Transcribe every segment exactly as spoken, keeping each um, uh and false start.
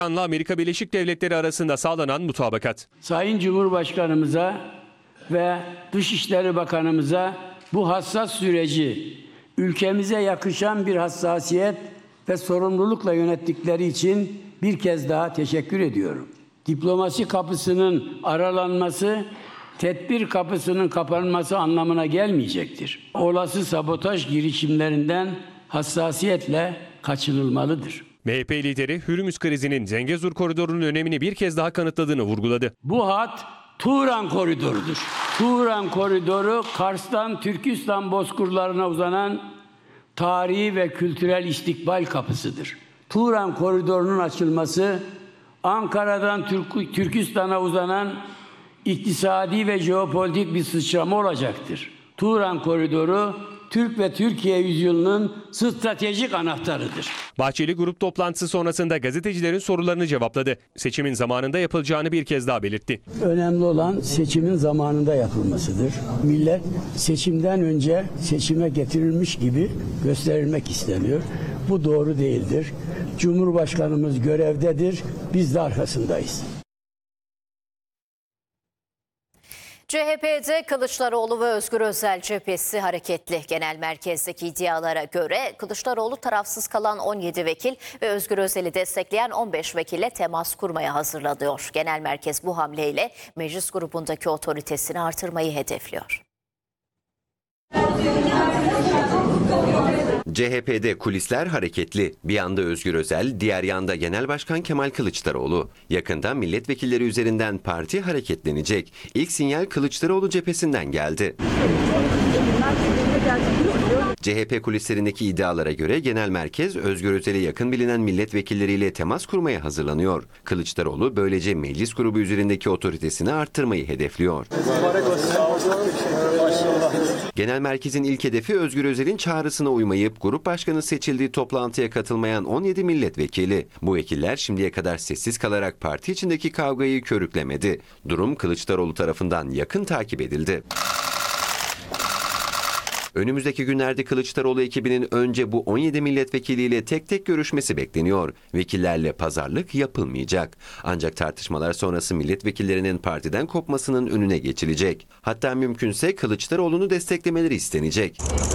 Amerika Birleşik Devletleri arasında sağlanan mutabakat. Sayın Cumhurbaşkanımıza ve Dışişleri Bakanımıza bu hassas süreci ülkemize yakışan bir hassasiyet ve sorumlulukla yönettikleri için bir kez daha teşekkür ediyorum. Diplomasi kapısının aralanması, tedbir kapısının kapanması anlamına gelmeyecektir. Olası sabotaj girişimlerinden hassasiyetle kaçınılmalıdır. M H P lideri Hürmüz krizinin Zengezur koridorunun önemini bir kez daha kanıtladığını vurguladı. Bu hat Turan koridorudur. Turan koridoru Kars'tan Türkistan bozkırlarına uzanan tarihi ve kültürel istikbal kapısıdır. Turan koridorunun açılması Ankara'dan Türk Türkistan'a uzanan iktisadi ve jeopolitik bir sıçrama olacaktır. Turan koridoru Türk ve Türkiye yüzyılının stratejik anahtarıdır. Bahçeli grup toplantısı sonrasında gazetecilerin sorularını cevapladı. Seçimin zamanında yapılacağını bir kez daha belirtti. Önemli olan seçimin zamanında yapılmasıdır. Millet seçimden önce seçime getirilmiş gibi gösterilmek isteniyor. Bu doğru değildir. Cumhurbaşkanımız görevdedir. Biz de arkasındayız. C H P'de Kılıçdaroğlu ve Özgür Özel cephesi hareketli. Genel merkezdeki iddialara göre Kılıçdaroğlu tarafsız kalan on yedi vekil ve Özgür Özel'i destekleyen on beş vekille temas kurmaya hazırlanıyor. Genel merkez bu hamleyle meclis grubundaki otoritesini artırmayı hedefliyor. C H P'de kulisler hareketli. Bir yanda Özgür Özel, diğer yanda Genel Başkan Kemal Kılıçdaroğlu. Yakında milletvekilleri üzerinden parti hareketlenecek. İlk sinyal Kılıçdaroğlu cephesinden geldi. C H P kulislerindeki iddialara göre genel merkez Özgür Özel'e yakın bilinen milletvekilleriyle temas kurmaya hazırlanıyor. Kılıçdaroğlu böylece meclis grubu üzerindeki otoritesini arttırmayı hedefliyor. Genel merkezin ilk hedefi Özgür Özel'in çağrısına uymayıp grup başkanı seçildiği toplantıya katılmayan on yedi milletvekili. Bu vekiller şimdiye kadar sessiz kalarak parti içindeki kavgayı körüklemedi. Durum Kılıçdaroğlu tarafından yakın takip edildi. Önümüzdeki günlerde Kılıçdaroğlu ekibinin önce bu on yedi milletvekiliyle tek tek görüşmesi bekleniyor. Vekillerle pazarlık yapılmayacak. Ancak tartışmalar sonrası milletvekillerinin partiden kopmasının önüne geçilecek. Hatta mümkünse Kılıçdaroğlu'nu desteklemeleri istenecek.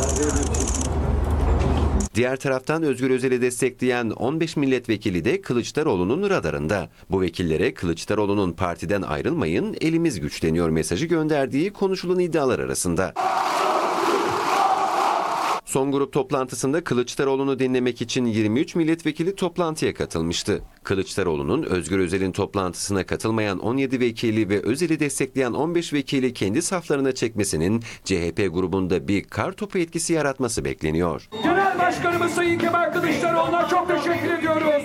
Diğer taraftan Özgür Özel'i destekleyen on beş milletvekili de Kılıçdaroğlu'nun radarında. Bu vekillere Kılıçdaroğlu'nun partiden ayrılmayın, elimiz güçleniyor mesajı gönderdiği konuşulan iddialar arasında. Son grup toplantısında Kılıçdaroğlu'nu dinlemek için yirmi üç milletvekili toplantıya katılmıştı. Kılıçdaroğlu'nun Özgür Özel'in toplantısına katılmayan on yedi vekili ve Özel'i destekleyen on beş vekili kendi saflarına çekmesinin C H P grubunda bir kartopu etkisi yaratması bekleniyor. Genel Başkanımız Sayın Kemal Kılıçdaroğlu'na çok teşekkür ediyoruz.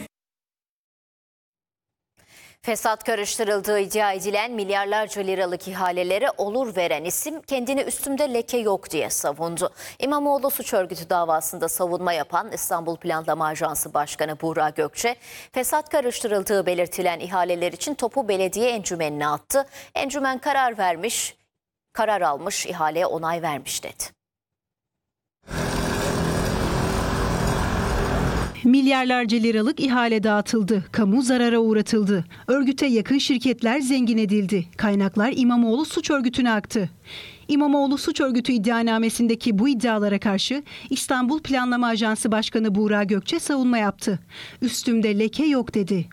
Fesat karıştırıldığı iddia edilen milyarlarca liralık ihalelere olur veren isim kendini üstümde leke yok diye savundu. İmamoğlu suç örgütü davasında savunma yapan İstanbul Planlama Ajansı Başkanı Buğra Gökçe, fesat karıştırıldığı belirtilen ihaleler için topu belediye encümenine attı. Encümen karar vermiş, karar almış, ihaleye onay vermiş dedi. Milyarlarca liralık ihale dağıtıldı, kamu zarara uğratıldı. Örgüte yakın şirketler zengin edildi. Kaynaklar İmamoğlu suç örgütüne aktı. İmamoğlu suç örgütü iddianamesindeki bu iddialara karşı İstanbul Planlama Ajansı Başkanı Buğra Gökçe savunma yaptı. Üstümde leke yok dedi.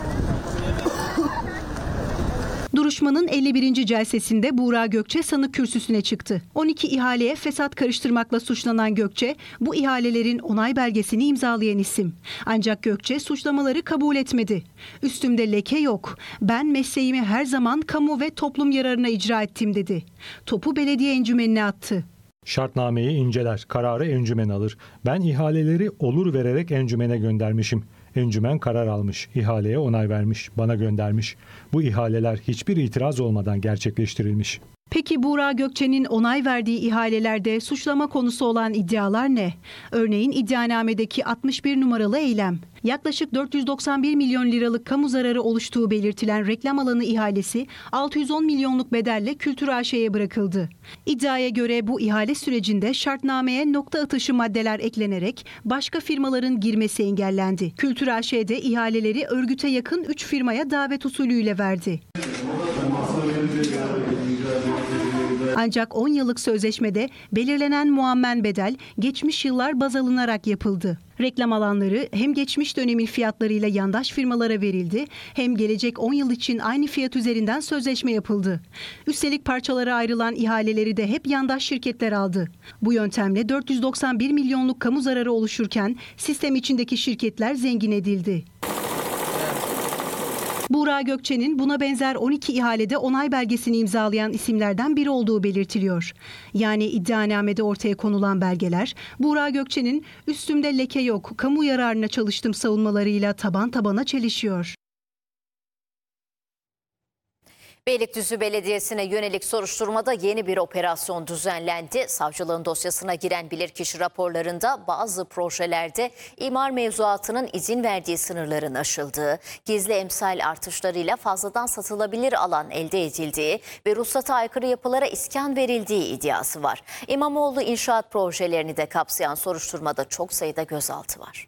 Duruşmanın elli birinci celsesinde Buğra Gökçe sanık kürsüsüne çıktı. on iki ihaleye fesat karıştırmakla suçlanan Gökçe, bu ihalelerin onay belgesini imzalayan isim. Ancak Gökçe suçlamaları kabul etmedi. Üstümde leke yok. Ben mesleğimi her zaman kamu ve toplum yararına icra ettim dedi. Topu belediye encümenine attı. Şartnameyi inceler, kararı encümen alır. Ben ihaleleri olur vererek encümene göndermişim. Encümen karar almış, ihaleye onay vermiş, bana göndermiş. Bu ihaleler hiçbir itiraz olmadan gerçekleştirilmiş. Peki Buğra Gökçe'nin onay verdiği ihalelerde suçlama konusu olan iddialar ne? Örneğin iddianamedeki altmış bir numaralı eylem. Yaklaşık dört yüz doksan bir milyon liralık kamu zararı oluştuğu belirtilen reklam alanı ihalesi altı yüz on milyonluk bedelle Kültür A Ş'ye bırakıldı. İddiaya göre bu ihale sürecinde şartnameye nokta atışı maddeler eklenerek başka firmaların girmesi engellendi. Kültür A Ş'de ihaleleri örgüte yakın üç firmaya davet usulüyle verdi. Ancak on yıllık sözleşmede belirlenen muammen bedel geçmiş yıllar baz alınarak yapıldı. Reklam alanları hem geçmiş dönemin fiyatlarıyla yandaş firmalara verildi, hem gelecek on yıl için aynı fiyat üzerinden sözleşme yapıldı. Üstelik parçalara ayrılan ihaleleri de hep yandaş şirketler aldı. Bu yöntemle dört yüz doksan bir milyonluk kamu zararı oluşurken sistem içindeki şirketler zengin edildi. Buğra Gökçe'nin buna benzer on iki ihalede onay belgesini imzalayan isimlerden biri olduğu belirtiliyor. Yani iddianamede ortaya konulan belgeler, Buğra Gökçe'nin "üstümde leke yok, kamu yararına çalıştım" savunmalarıyla taban tabana çelişiyor. Beylikdüzü Belediyesi'ne yönelik soruşturmada yeni bir operasyon düzenlendi. Savcılığın dosyasına giren bilirkişi raporlarında bazı projelerde imar mevzuatının izin verdiği sınırların aşıldığı, gizli emsal artışlarıyla fazladan satılabilir alan elde edildiği ve ruhsata aykırı yapılara iskan verildiği iddiası var. İmamoğlu inşaat projelerini de kapsayan soruşturmada çok sayıda gözaltı var.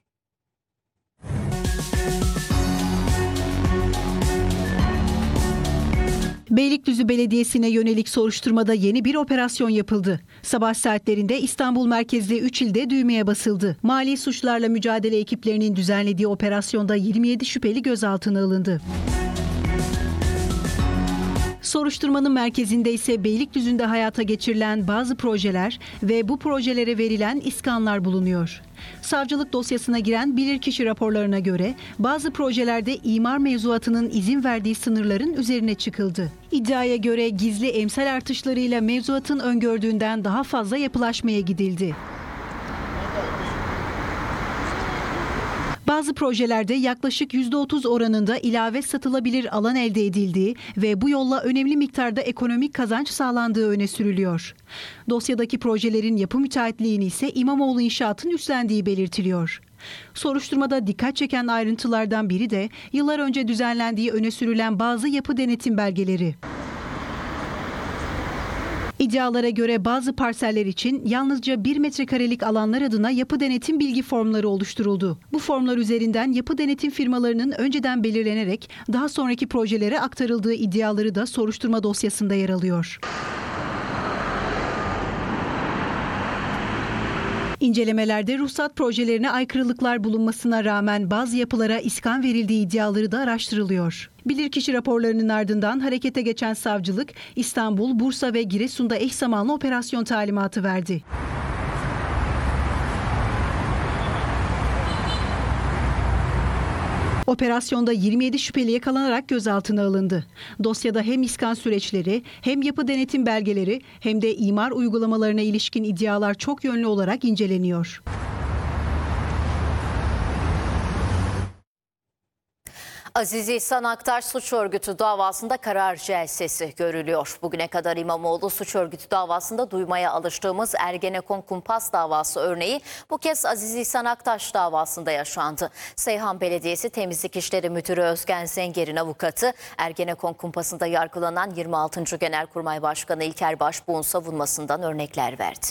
Beylikdüzü Belediyesi'ne yönelik soruşturmada yeni bir operasyon yapıldı. Sabah saatlerinde İstanbul merkezli üç ilde düğmeye basıldı. Mali suçlarla mücadele ekiplerinin düzenlediği operasyonda yirmi yedi şüpheli gözaltına alındı. Soruşturmanın merkezinde ise Beylikdüzü'nde hayata geçirilen bazı projeler ve bu projelere verilen iskanlar bulunuyor. Savcılık dosyasına giren bilirkişi raporlarına göre bazı projelerde imar mevzuatının izin verdiği sınırların üzerine çıkıldı. İddiaya göre gizli emsal artışlarıyla mevzuatın öngördüğünden daha fazla yapılaşmaya gidildi. Bazı projelerde yaklaşık yüzde otuz oranında ilave satılabilir alan elde edildiği ve bu yolla önemli miktarda ekonomik kazanç sağlandığı öne sürülüyor. Dosyadaki projelerin yapı müteahhitliğini ise İmamoğlu İnşaat'ın üstlendiği belirtiliyor. Soruşturmada dikkat çeken ayrıntılardan biri de yıllar önce düzenlendiği öne sürülen bazı yapı denetim belgeleri. İddialara göre bazı parseller için yalnızca bir metrekarelik alanlar adına yapı denetim bilgi formları oluşturuldu. Bu formlar üzerinden yapı denetim firmalarının önceden belirlenerek daha sonraki projelere aktarıldığı iddiaları da soruşturma dosyasında yer alıyor. İncelemelerde ruhsat projelerine aykırılıklar bulunmasına rağmen bazı yapılara iskan verildiği iddiaları da araştırılıyor. Bilirkişi raporlarının ardından harekete geçen savcılık, İstanbul, Bursa ve Giresun'da eş zamanlı operasyon talimatı verdi. Operasyonda yirmi yedi şüpheli yakalanarak gözaltına alındı. Dosyada hem iskan süreçleri, hem yapı denetim belgeleri, hem de imar uygulamalarına ilişkin iddialar çok yönlü olarak inceleniyor. Aziz İhsan Aktaş suç örgütü davasında karar celsesi görülüyor. Bugüne kadar İmamoğlu suç örgütü davasında duymaya alıştığımız Ergenekon kumpas davası örneği bu kez Aziz İhsan Aktaş davasında yaşandı. Seyhan Belediyesi Temizlik İşleri Müdürü Özgen Zenger'in avukatı Ergenekon kumpasında yargılanan yirmi altıncı Genelkurmay Başkanı İlker Başbuğ'un savunmasından örnekler verdi.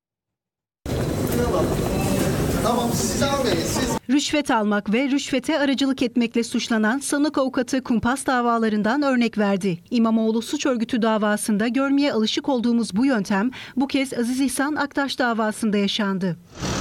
Tamam, siz almayın, siz... Rüşvet almak ve rüşvete aracılık etmekle suçlanan sanık avukatı kumpas davalarından örnek verdi. İmamoğlu suç örgütü davasında görmeye alışık olduğumuz bu yöntem bu kez Aziz İhsan Aktaş davasında yaşandı.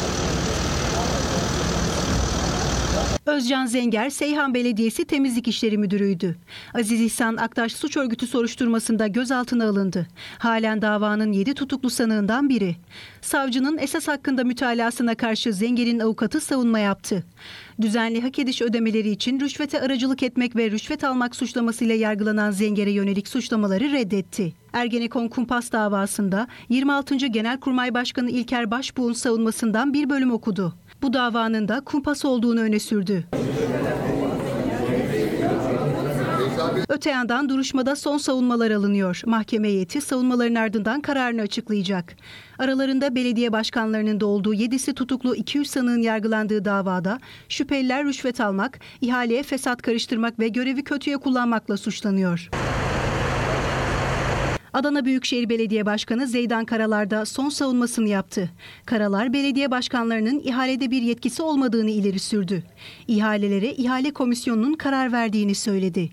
Özcan Zenger, Seyhan Belediyesi Temizlik İşleri Müdürü'ydü. Aziz İhsan Aktaş suç örgütü soruşturmasında gözaltına alındı. Halen davanın yedi tutuklu sanığından biri. Savcının esas hakkında mütalasına karşı Zenger'in avukatı savunma yaptı. Düzenli hak ediş ödemeleri için rüşvete aracılık etmek ve rüşvet almak suçlamasıyla yargılanan Zenger'e yönelik suçlamaları reddetti. Ergenekon kumpas davasında yirmi altıncı Genelkurmay Başkanı İlker Başbuğ'un savunmasından bir bölüm okudu. Bu davanın da kumpas olduğunu öne sürdü. Öte yandan duruşmada son savunmalar alınıyor. Mahkeme heyeti savunmaların ardından kararını açıklayacak. Aralarında belediye başkanlarının da olduğu yedisi tutuklu iki yüz sanığın yargılandığı davada şüpheliler rüşvet almak, ihaleye fesat karıştırmak ve görevi kötüye kullanmakla suçlanıyor. Adana Büyükşehir Belediye Başkanı Zeydan Karalar da son savunmasını yaptı. Karalar, belediye başkanlarının ihalede bir yetkisi olmadığını ileri sürdü. İhalelere ihale komisyonunun karar verdiğini söyledi.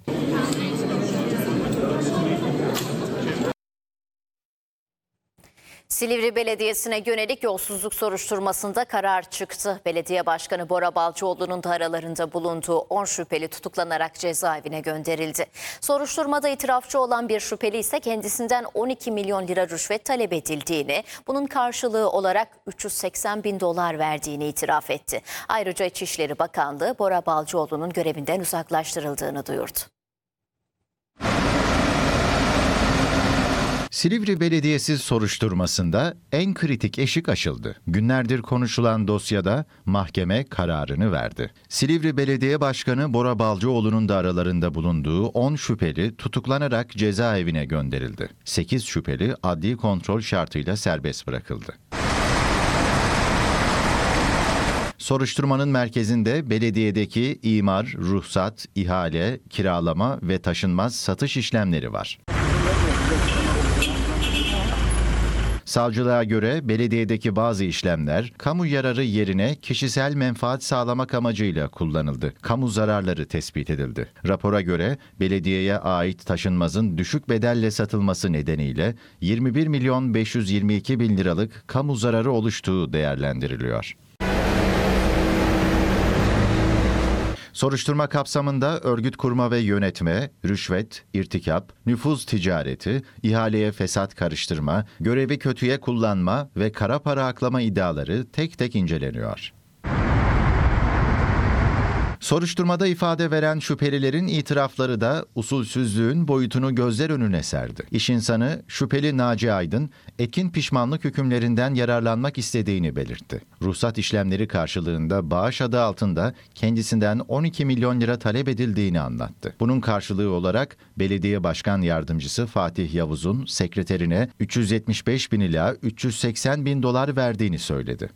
Silivri Belediyesi'ne yönelik yolsuzluk soruşturmasında karar çıktı. Belediye Başkanı Bora Balcıoğlu'nun da aralarında bulunduğu on şüpheli tutuklanarak cezaevine gönderildi. Soruşturmada itirafçı olan bir şüpheli ise kendisinden on iki milyon lira rüşvet talep edildiğini, bunun karşılığı olarak üç yüz seksen bin dolar verdiğini itiraf etti. Ayrıca İçişleri Bakanlığı Bora Balcıoğlu'nun görevinden uzaklaştırıldığını duyurdu. Silivri Belediyesi soruşturmasında en kritik eşik aşıldı. Günlerdir konuşulan dosyada mahkeme kararını verdi. Silivri Belediye Başkanı Bora Balcıoğlu'nun da aralarında bulunduğu on şüpheli tutuklanarak cezaevine gönderildi. sekiz şüpheli adli kontrol şartıyla serbest bırakıldı. Soruşturmanın merkezinde belediyedeki imar, ruhsat, ihale, kiralama ve taşınmaz satış işlemleri var. Savcılığa göre belediyedeki bazı işlemler kamu yararı yerine kişisel menfaat sağlamak amacıyla kullanıldı. Kamu zararları tespit edildi. Rapora göre belediyeye ait taşınmazın düşük bedelle satılması nedeniyle yirmi bir milyon beş yüz yirmi iki bin liralık kamu zararı oluştuğu değerlendiriliyor. Soruşturma kapsamında örgüt kurma ve yönetme, rüşvet, irtikap, nüfuz ticareti, ihaleye fesat karıştırma, görevi kötüye kullanma ve kara para aklama iddiaları tek tek inceleniyor. Soruşturmada ifade veren şüphelilerin itirafları da usulsüzlüğün boyutunu gözler önüne serdi. İş insanı şüpheli Naci Aydın, etkin pişmanlık hükümlerinden yararlanmak istediğini belirtti. Ruhsat işlemleri karşılığında bağış adı altında kendisinden on iki milyon lira talep edildiğini anlattı. Bunun karşılığı olarak Belediye Başkan Yardımcısı Fatih Yavuz'un sekreterine üç yüz yetmiş beş bin ila üç yüz seksen bin dolar verdiğini söyledi.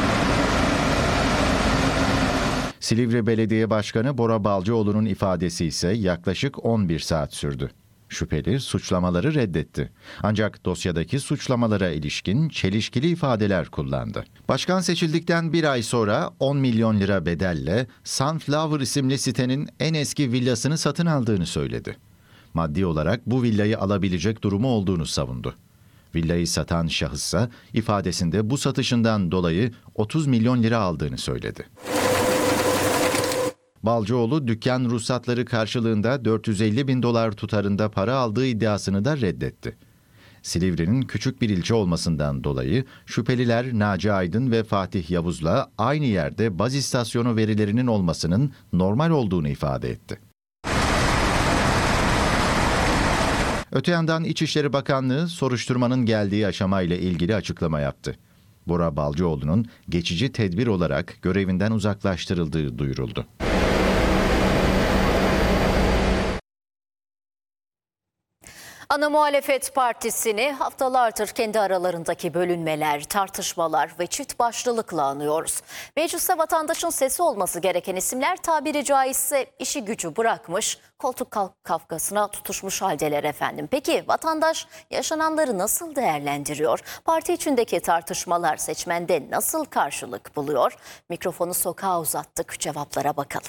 Silivri Belediye Başkanı Bora Balcıoğlu'nun ifadesi ise yaklaşık on bir saat sürdü. Şüpheli suçlamaları reddetti. Ancak dosyadaki suçlamalara ilişkin çelişkili ifadeler kullandı. Başkan seçildikten bir ay sonra on milyon lira bedelle Sunflower isimli sitenin en eski villasını satın aldığını söyledi. Maddi olarak bu villayı alabilecek durumu olduğunu savundu. Villayı satan şahıssa ifadesinde bu satışından dolayı otuz milyon lira aldığını söyledi. Balcıoğlu dükkan ruhsatları karşılığında dört yüz elli bin dolar tutarında para aldığı iddiasını da reddetti. Silivri'nin küçük bir ilçe olmasından dolayı şüpheliler Naci Aydın ve Fatih Yavuz'la aynı yerde baz istasyonu verilerinin olmasının normal olduğunu ifade etti. Öte yandan İçişleri Bakanlığı soruşturmanın geldiği aşamayla ilgili açıklama yaptı. Bora Balcıoğlu'nun geçici tedbir olarak görevinden uzaklaştırıldığı duyuruldu. Ana Muhalefet Partisi'ni haftalardır kendi aralarındaki bölünmeler, tartışmalar ve çift başlılıkla anıyoruz. Mecliste vatandaşın sesi olması gereken isimler tabiri caizse işi gücü bırakmış, koltuk kavgasına tutuşmuş haldeler efendim. Peki vatandaş yaşananları nasıl değerlendiriyor? Parti içindeki tartışmalar seçmende nasıl karşılık buluyor? Mikrofonu sokağa uzattık, cevaplara bakalım.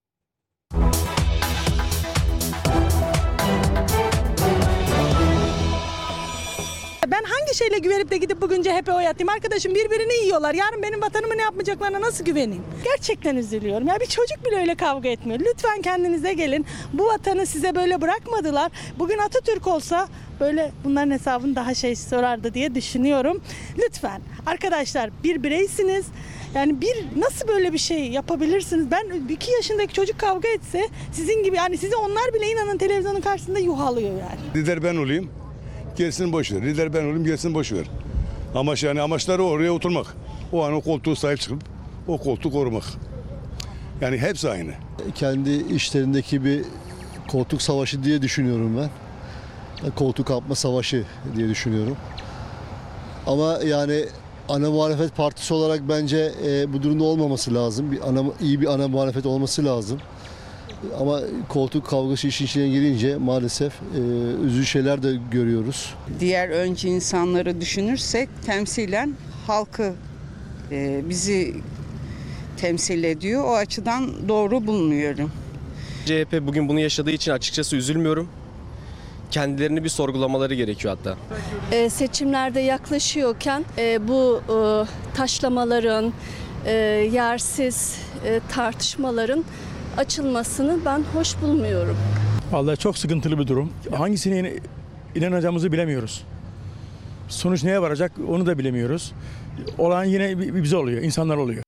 Ben hangi şeyle güvenip de gidip bugün C H P oy atayım? Arkadaşım birbirini yiyorlar. Yarın benim vatanımı ne yapmayacaklarına nasıl güveneyim? Gerçekten üzülüyorum. Ya bir çocuk bile öyle kavga etmiyor. Lütfen kendinize gelin. Bu vatanı size böyle bırakmadılar. Bugün Atatürk olsa böyle bunların hesabını daha şey sorardı diye düşünüyorum. Lütfen arkadaşlar bir bireysiniz. Yani bir nasıl böyle bir şey yapabilirsiniz? Ben iki yaşındaki çocuk kavga etse sizin gibi yani size onlar bile inanın televizyonun karşısında yuhalıyor yani. Lider ben olayım. Gelsin boş ver. Lider ben olayım, gelsin boş ver. Amaç yani amaçları oraya oturmak. O an o koltuğu sahip çıkıp o koltuğu korumak. Yani hepsi aynı. Kendi işlerindeki bir koltuk savaşı diye düşünüyorum ben. Koltuk kapma savaşı diye düşünüyorum. Ama yani ana muhalefet partisi olarak bence e, bu durumda olmaması lazım. Bir ana, iyi bir ana muhalefet olması lazım. Ama koltuk kavgası işin içine girince maalesef e, üzücü şeyler de görüyoruz. Diğer önce insanları düşünürsek temsilen halkı e, bizi temsil ediyor. O açıdan doğru bulmuyorum. C H P bugün bunu yaşadığı için açıkçası üzülmüyorum. Kendilerini bir sorgulamaları gerekiyor hatta. E, seçimlerde yaklaşıyorken e, bu e, taşlamaların, e, yersiz e, tartışmaların açılmasını ben hoş bulmuyorum. Vallahi çok sıkıntılı bir durum. Hangisine inanacağımızı bilemiyoruz. Sonuç neye varacak onu da bilemiyoruz. Olan yine bize oluyor, insanlar oluyor.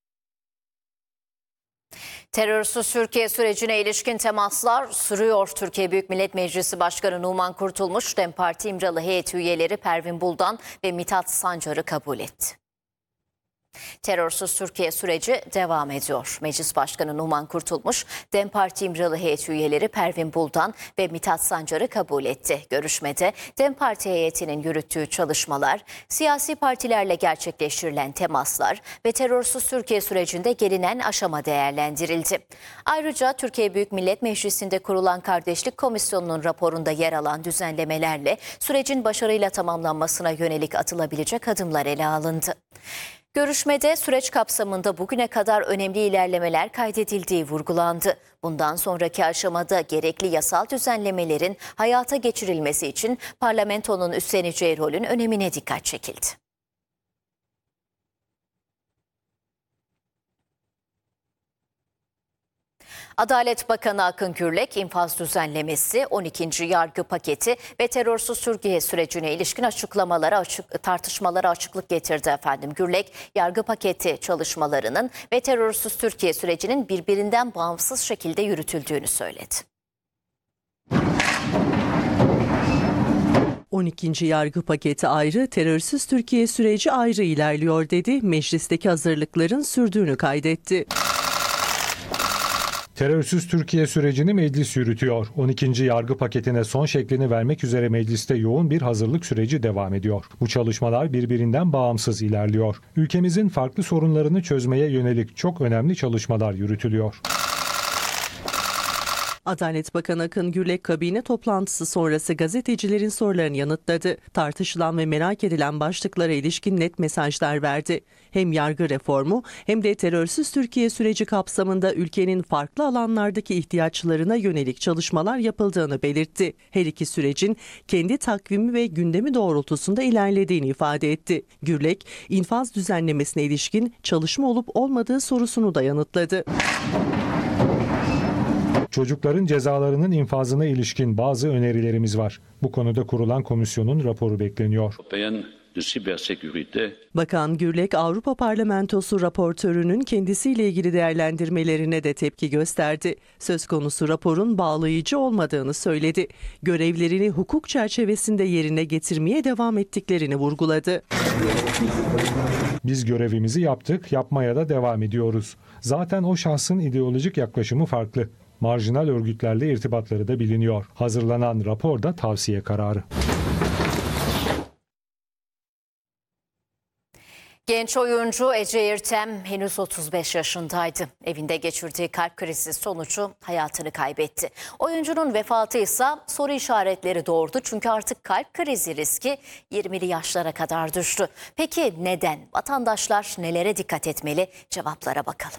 Terörsüz Türkiye sürecine ilişkin temaslar sürüyor. Türkiye Büyük Millet Meclisi Başkanı Numan Kurtulmuş, DEM Parti İmralı heyet üyeleri Pervin Buldan ve Mithat Sancar'ı kabul etti. Terörsüz Türkiye süreci devam ediyor. Meclis Başkanı Numan Kurtulmuş, DEM Parti İmralı heyet üyeleri Pervin Buldan ve Mithat Sancar'ı kabul etti. Görüşmede DEM Parti heyetinin yürüttüğü çalışmalar, siyasi partilerle gerçekleştirilen temaslar ve terörsüz Türkiye sürecinde gelinen aşama değerlendirildi. Ayrıca Türkiye Büyük Millet Meclisi'nde kurulan Kardeşlik Komisyonu'nun raporunda yer alan düzenlemelerle sürecin başarıyla tamamlanmasına yönelik atılabilecek adımlar ele alındı. Görüşmede süreç kapsamında bugüne kadar önemli ilerlemeler kaydedildiği vurgulandı. Bundan sonraki aşamada gerekli yasal düzenlemelerin hayata geçirilmesi için parlamentonun üstleneceği rolün önemine dikkat çekildi. Adalet Bakanı Akın Gürlek, infaz düzenlemesi, on ikinci yargı paketi ve terörsüz Türkiye sürecine ilişkin açıklamalara, açık, tartışmalara açıklık getirdi efendim. Gürlek, yargı paketi çalışmalarının ve terörsüz Türkiye sürecinin birbirinden bağımsız şekilde yürütüldüğünü söyledi. on ikinci yargı paketi ayrı, terörsüz Türkiye süreci ayrı ilerliyor dedi. Meclisteki hazırlıkların sürdüğünü kaydetti. Terörsüz Türkiye sürecini meclis yürütüyor. on ikinci yargı paketine son şeklini vermek üzere mecliste yoğun bir hazırlık süreci devam ediyor. Bu çalışmalar birbirinden bağımsız ilerliyor. Ülkemizin farklı sorunlarını çözmeye yönelik çok önemli çalışmalar yürütülüyor. Adalet Bakanı Akın Gürlek kabine toplantısı sonrası gazetecilerin sorularını yanıtladı. Tartışılan ve merak edilen başlıklara ilişkin net mesajlar verdi. Hem yargı reformu hem de terörsüz Türkiye süreci kapsamında ülkenin farklı alanlardaki ihtiyaçlarına yönelik çalışmalar yapıldığını belirtti. Her iki sürecin kendi takvimi ve gündemi doğrultusunda ilerlediğini ifade etti. Gürlek, infaz düzenlemesine ilişkin çalışma olup olmadığı sorusunu da yanıtladı. Çocukların cezalarının infazına ilişkin bazı önerilerimiz var. Bu konuda kurulan komisyonun raporu bekleniyor. Bakan Gürlek, Avrupa Parlamentosu raportörünün kendisiyle ilgili değerlendirmelerine de tepki gösterdi. Söz konusu raporun bağlayıcı olmadığını söyledi. Görevlerini hukuk çerçevesinde yerine getirmeye devam ettiklerini vurguladı. Biz görevimizi yaptık, yapmaya da devam ediyoruz. Zaten o şahsın ideolojik yaklaşımı farklı. Marjinal örgütlerle irtibatları da biliniyor. Hazırlanan rapor da tavsiye kararı. Genç oyuncu Ece İrtem henüz otuz beş yaşındaydı. Evinde geçirdiği kalp krizi sonucu hayatını kaybetti. Oyuncunun vefatı ise soru işaretleri doğurdu. Çünkü artık kalp krizi riski yirmili yaşlara kadar düştü. Peki neden? Vatandaşlar nelere dikkat etmeli? Cevaplara bakalım.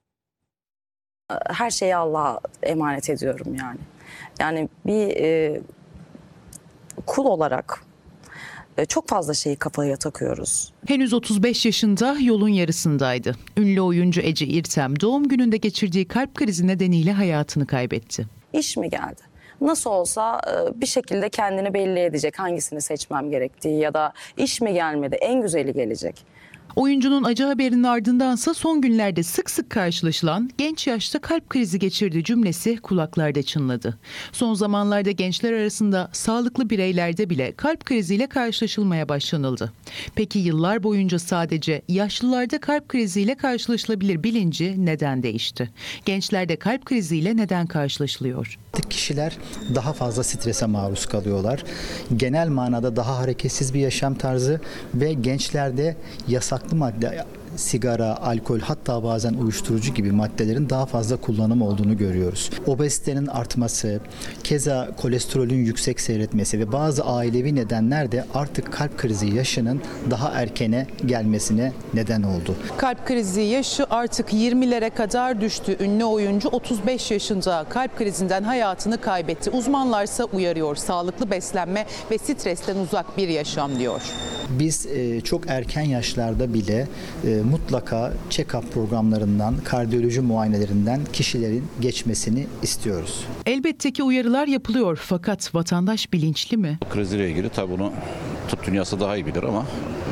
Her şeyi Allah'a emanet ediyorum yani. Yani bir e, kul olarak e, çok fazla şeyi kafaya takıyoruz. Henüz otuz beş yaşında, yolun yarısındaydı. Ünlü oyuncu Ece İrtem doğum gününde geçirdiği kalp krizi nedeniyle hayatını kaybetti. İş mi geldi? Nasıl olsa e, bir şekilde kendini belli edecek, hangisini seçmem gerektiği ya da iş mi gelmedi, en güzeli gelecek. Oyuncunun acı haberinin ardındansa son günlerde sık sık karşılaşılan genç yaşta kalp krizi geçirdi cümlesi kulaklarda çınladı. Son zamanlarda gençler arasında sağlıklı bireylerde bile kalp kriziyle karşılaşılmaya başlanıldı. Peki yıllar boyunca sadece yaşlılarda kalp kriziyle karşılaşılabilir bilinci neden değişti? Gençlerde kalp kriziyle neden karşılaşılıyor? Kişiler daha fazla strese maruz kalıyorlar. Genel manada daha hareketsiz bir yaşam tarzı ve gençlerde yasaklı madde, sigara, alkol, hatta bazen uyuşturucu gibi maddelerin daha fazla kullanım olduğunu görüyoruz. Obezitenin artması, keza kolesterolün yüksek seyretmesi ve bazı ailevi nedenler de artık kalp krizi yaşının daha erkene gelmesine neden oldu. Kalp krizi yaşı artık yirmilere kadar düştü. Ünlü oyuncu otuz beş yaşında kalp krizinden hayatını kaybetti. Uzmanlarsa uyarıyor. Sağlıklı beslenme ve stresten uzak bir yaşam diyor. Biz e, çok erken yaşlarda bile e, mutlaka check-up programlarından, kardiyoloji muayenelerinden kişilerin geçmesini istiyoruz. Elbette ki uyarılar yapılıyor fakat vatandaş bilinçli mi? Kriziyle ilgili tabii bunu tıp dünyası daha iyi bilir ama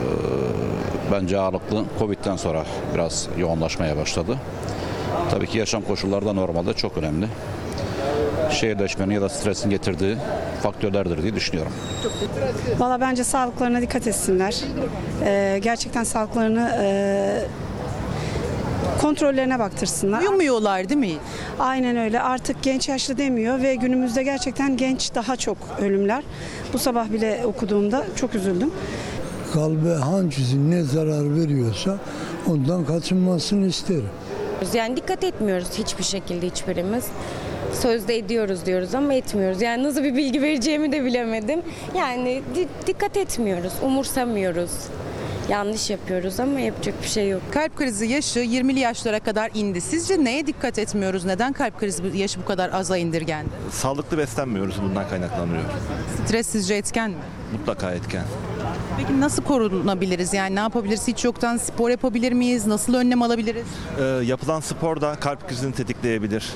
e, bence ağırlıklı Covid'den sonra biraz yoğunlaşmaya başladı. Tabii ki yaşam koşulları da normalde çok önemli. Şehirleşmenin ya da stresin getirdiği faktörlerdir diye düşünüyorum. Valla bence sağlıklarına dikkat etsinler. Ee, gerçekten sağlıklarını e, kontrollerine baktırsınlar. Uyumuyorlar değil mi? Aynen öyle. Artık genç yaşlı demiyor ve günümüzde gerçekten genç daha çok ölümler. Bu sabah bile okuduğumda çok üzüldüm. Kalbe hangisi ne zarar veriyorsa ondan kaçınmasını isterim. Yani dikkat etmiyoruz hiçbir şekilde hiçbirimiz. Sözde ediyoruz diyoruz ama etmiyoruz. Yani nasıl bir bilgi vereceğimi de bilemedim. Yani di- dikkat etmiyoruz, umursamıyoruz. Yanlış yapıyoruz ama yapacak bir şey yok. Kalp krizi yaşı yirmili yaşlara kadar indi. Sizce neye dikkat etmiyoruz? Neden kalp krizi yaşı bu kadar aza indirgendi? Sağlıklı beslenmiyoruz, bundan kaynaklanıyor. Stres sizce etken mi? Mutlaka etken. Peki nasıl korunabiliriz? Yani ne yapabiliriz? Hiç yoktan spor yapabilir miyiz? Nasıl önlem alabiliriz? Ee, yapılan spor da kalp krizini tetikleyebilir.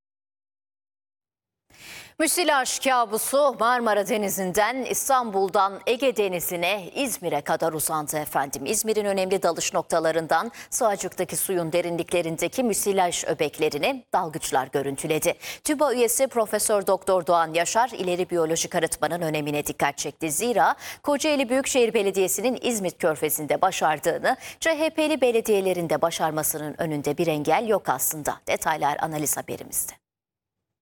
Müsilaj kabusu Marmara Denizi'nden İstanbul'dan Ege Denizi'ne İzmir'e kadar uzandı efendim. İzmir'in önemli dalış noktalarından Sığacık'taki suyun derinliklerindeki müsilaj öbeklerini dalgıçlar görüntüledi. TÜBA üyesi Profesör Doktor Doğan Yaşar ileri biyolojik arıtmanın önemine dikkat çekti. Zira Kocaeli Büyükşehir Belediyesi'nin İzmit Körfezi'nde başardığını C H P'li belediyelerin de başarmasının önünde bir engel yok aslında. Detaylar analiz haberimizde.